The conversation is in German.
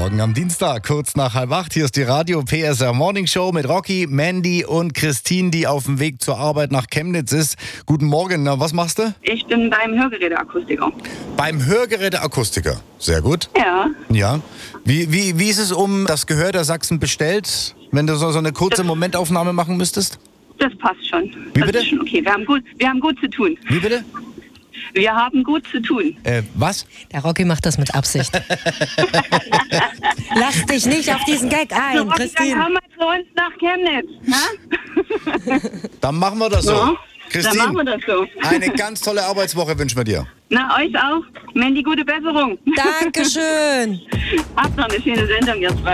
Morgen am Dienstag, kurz nach 7:30. Hier ist die Radio PSR Morning Show mit Rocky, Mandy und Christine, die auf dem Weg zur Arbeit nach Chemnitz ist. Guten Morgen, na, was machst du? Ich bin beim Hörgeräteakustiker. Beim Hörgeräteakustiker. Sehr gut. Ja. Ja. Wie ist es um das Gehör der Sachsen bestellt, wenn du so eine kurze Momentaufnahme machen müsstest? Das passt schon. Wie das bitte? Ist schon okay. Wir haben gut zu tun. Wie bitte? Wir haben gut zu tun. Was? Der Rocky macht das mit Absicht. Lass dich nicht auf diesen Gag ein, So, Christine. dann kommen wir zu uns nach Chemnitz. Ne? Dann machen wir das so. Ja, Christine, dann machen wir das so. eine ganz tolle Arbeitswoche wünschen wir dir. Na, euch auch. Mandy, gute Besserung. Dankeschön. Habt noch eine schöne Sendung, ihr zwei.